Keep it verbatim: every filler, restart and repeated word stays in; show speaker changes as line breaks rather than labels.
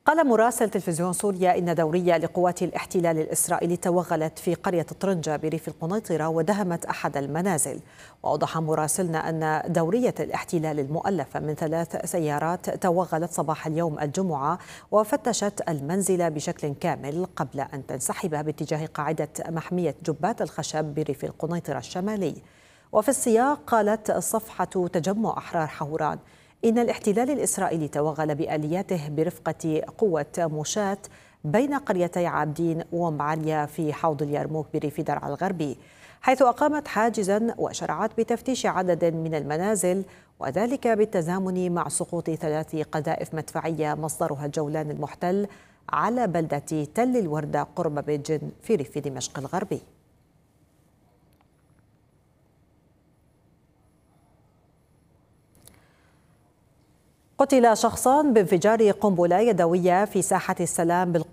قال مراسل تلفزيون سوريا إن دورية لقوات الاحتلال الإسرائيلي توغلت في قرية طرنجة بريف القنيطرة ودهمت أحد المنازل. وأوضح مراسلنا أن دورية الاحتلال المؤلفة من ثلاث سيارات توغلت صباح اليوم الجمعة وفتشت المنزل بشكل كامل قبل أن تنسحب باتجاه قاعدة محمية جبات الخشب بريف القنيطرة الشمالي. وفي السياق قالت صفحة تجمع أحرار حوران إن الاحتلال الإسرائيلي توغل بآلياته برفقة قوة موشاة بين قريتي عابدين ومعالية في حوض اليرموك بريف درعا الغربي، حيث أقامت حاجزا وشرعت بتفتيش عدد من المنازل، وذلك بالتزامن مع سقوط ثلاث قذائف مدفعية مصدرها الجولان المحتل على بلدة تل الوردة قرب بيجن في ريف دمشق الغربي. قتل شخصان بانفجار قنبلة يدوية في ساحة السلام بالقدس